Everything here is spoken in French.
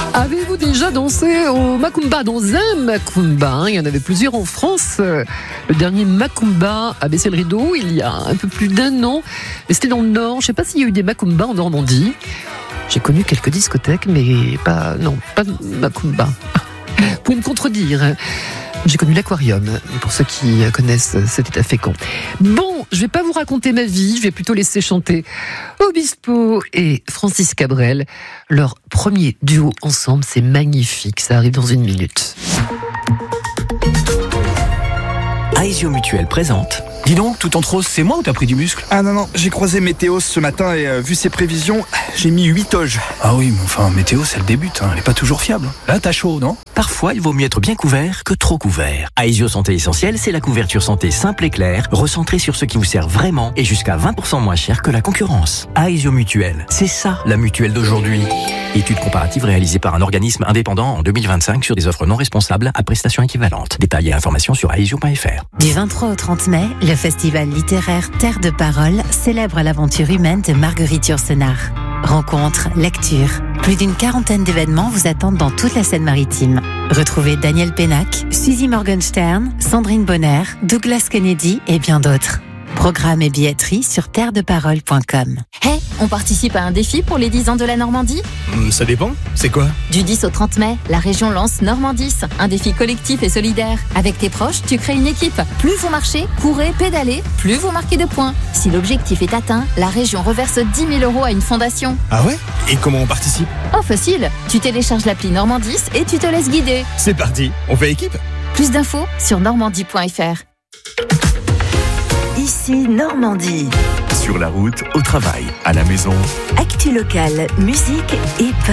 Avez-vous déjà dansé au Macumba? Dans un Macumba, il y en avait plusieurs en France. Le dernier Macumba a baissé le rideau il y a un peu plus d'un an. Mais c'était dans le Nord. Je ne sais pas s'il y a eu des Macumba en Normandie. J'ai connu quelques discothèques, mais pas de Macumba. Vous pouvez me contredire. J'ai connu l'aquarium, pour ceux qui connaissent cet état fécond. Bon, je ne vais pas vous raconter ma vie, je vais plutôt laisser chanter Obispo et Francis Cabrel. Leur premier duo ensemble, c'est magnifique, ça arrive dans une minute. Aesio Mutuel présente. Dis donc, tout en rose, c'est moi ou t'as pris du muscle? Ah non, j'ai croisé Météo ce matin et vu ses prévisions, j'ai mis 8 toges. Ah oui, mais enfin, météo, c'est le début, elle est pas toujours fiable. Là, t'as chaud, non? Parfois, il vaut mieux être bien couvert que trop couvert. Aesio Santé Essentielle, c'est la couverture santé simple et claire, recentrée sur ce qui vous sert vraiment et jusqu'à 20% moins cher que la concurrence. Aesio Mutuel, c'est ça, la mutuelle d'aujourd'hui. Étude comparative réalisée par un organisme indépendant en 2025 sur des offres non responsables à prestations équivalentes. Détails et informations sur aesio.fr. Du 23 au 30 mai, le festival littéraire Terre de Parole célèbre l'aventure humaine de Marguerite Yourcenar. Rencontres, lectures, plus d'une quarantaine d'événements vous attendent dans toute la Seine-Maritime. Retrouvez Daniel Pénac, Suzy Morgenstern, Sandrine Bonner, Douglas Kennedy et bien d'autres. Programme et billetterie sur terredeparole.com. Hey, on participe à un défi pour les 10 ans de la Normandie? Ça dépend, c'est quoi? Du 10 au 30 mai, la région lance Normandis, un défi collectif et solidaire. Avec tes proches, tu crées une équipe. Plus vous marchez, courez, pédalez, plus vous marquez de points. Si l'objectif est atteint, la région reverse 10 000 € à une fondation. Ah ouais? Et comment on participe? Oh facile, tu télécharges l'appli Normandis et tu te laisses guider. C'est parti, on fait équipe? Plus d'infos sur normandie.fr. Ici Normandie. Sur la route, au travail, à la maison. Actu locale, musique et